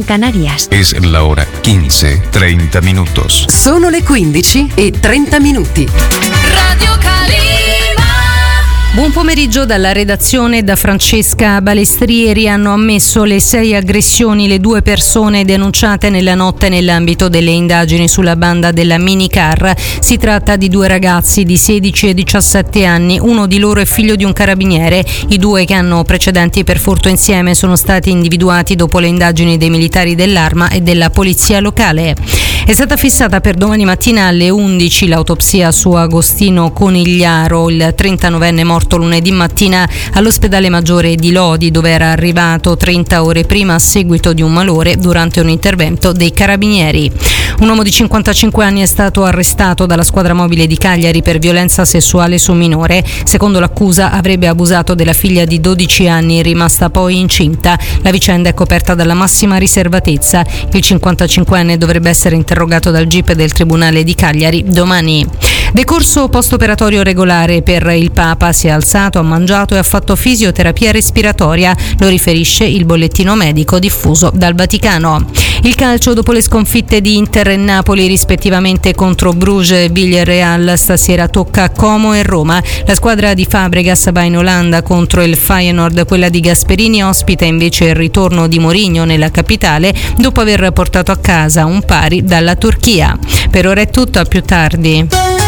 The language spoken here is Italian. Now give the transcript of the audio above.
en Canarias. Es la hora 15:30 minutos. Sono le 15:30. Radio Calima. Buon pomeriggio dalla redazione, da Francesca Balestrieri. Hanno ammesso le 6 aggressioni le 2 persone denunciate nella notte nell'ambito delle indagini sulla banda della minicar. Si tratta di 2 ragazzi di 16 e 17 anni, uno di loro è figlio di un carabiniere. I 2, che hanno precedenti per furto insieme, sono stati individuati dopo le indagini dei militari dell'Arma e della polizia locale. È stata fissata per domani mattina alle 11 l'autopsia su Agostino Conigliaro, il 39enne morto lunedì mattina all'ospedale maggiore di Lodi, dove era arrivato 30 ore prima a seguito di un malore durante un intervento dei carabinieri. Un uomo di 55 anni è stato arrestato dalla squadra mobile di Cagliari per violenza sessuale su minore. Secondo l'accusa avrebbe abusato della figlia di 12 anni, rimasta poi incinta. La vicenda è coperta dalla massima riservatezza. Il 55enne dovrebbe essere interrogato dal GIP del Tribunale di Cagliari domani. Decorso post-operatorio regolare per il Papa, si è alzato, ha mangiato e ha fatto fisioterapia respiratoria, lo riferisce il bollettino medico diffuso dal Vaticano. Il calcio, dopo le sconfitte di Inter e Napoli rispettivamente contro Bruges e Villarreal, stasera tocca Como e Roma. La squadra di Fabregas va in Olanda contro il Feyenoord, quella di Gasperini ospita invece il ritorno di Mourinho nella capitale dopo aver portato a casa un pari dalla Turchia. Per ora è tutto, a più tardi.